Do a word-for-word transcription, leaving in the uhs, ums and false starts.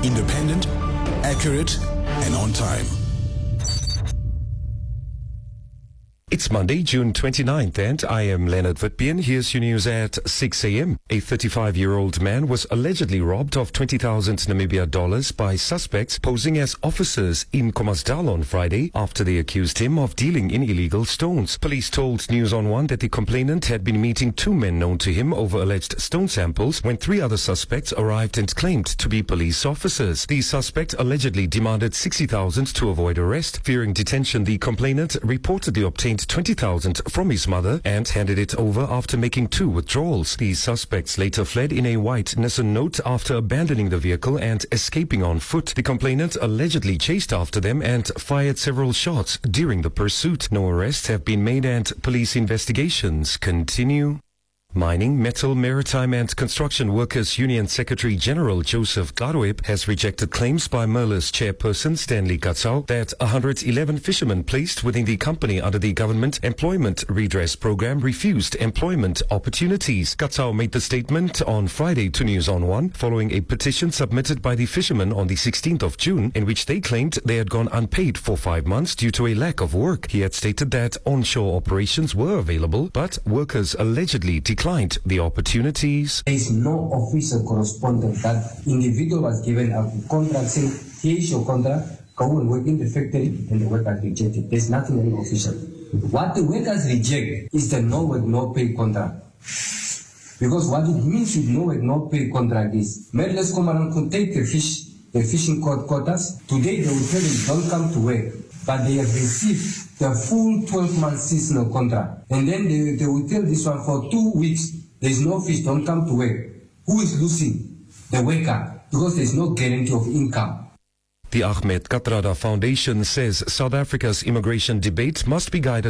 Independent, accurate, and on time. It's Monday, June twenty-ninth, and I am Leonard Witbeen. Here's your news at six a.m. A thirty-five-year-old man was allegedly robbed of twenty thousand Namibia dollars by suspects posing as officers in Khomasdal on Friday after they accused him of dealing in illegal stones. Police told News on One that the complainant had been meeting two men known to him over alleged stone samples when three other suspects arrived and claimed to be police officers. The suspect allegedly demanded sixty thousand dollars to avoid arrest. Fearing detention, the complainant reportedly obtained twenty thousand dollars from his mother and handed it over after making two withdrawals. The suspects later fled in a white Nissan Note after abandoning the vehicle and escaping on foot. The complainant allegedly chased after them and fired several shots during the pursuit. No arrests have been made and police investigations continue. Mining, Metal, Maritime and Construction Workers Union Secretary General Joseph Gladweb has rejected claims by Merla's chairperson Stanley Gatsau that one hundred eleven fishermen placed within the company under the Government Employment Redress Program refused employment opportunities. Gatsau made the statement on Friday to News on One following a petition submitted by the fishermen on the sixteenth of June in which they claimed they had gone unpaid for five months due to a lack of work. He had stated that onshore operations were available, but workers allegedly declined the opportunities. There is no official correspondence that individual was given a contract saying, here is your contract, go and work in the factory, and the workers rejected. There's nothing really official. What the workers reject is the no work, no pay contract. Because what it means with no work, no pay contract is, Merla's commandant could take the fish, the fishing quotas. Today they will tell them don't come to work, but they have received the full twelve month seasonal contract. And then they, they will tell this one for two weeks, there is no fish, don't come to work. Who is losing? The worker, because there is no guarantee of income. The Ahmed Kathrada Foundation says South Africa's immigration debate must be guided